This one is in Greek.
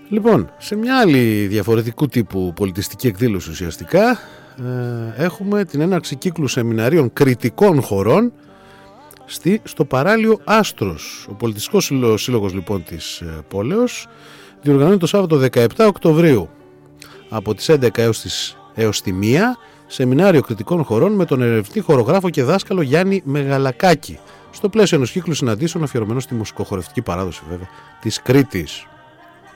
Λοιπόν, σε μια άλλη διαφορετικού τύπου πολιτιστική εκδήλωση ουσιαστικά έχουμε την έναρξη κύκλου σεμιναρίων κριτικών χωρών στο παράλιο Άστρος. Ο πολιτιστικός σύλλογος λοιπόν της πόλεως διοργανώνει το Σάββατο 17 Οκτωβρίου από τις 11 έως τη 1 σεμινάριο κριτικών χωρών με τον ερευνητή χορογράφο και δάσκαλο Γιάννη Μεγαλακάκη, στο πλαίσιο ενός κύκλου συναντήσεων αφιερωμένων στη μουσικοχορευτική παράδοση βέβαια της Κρήτης.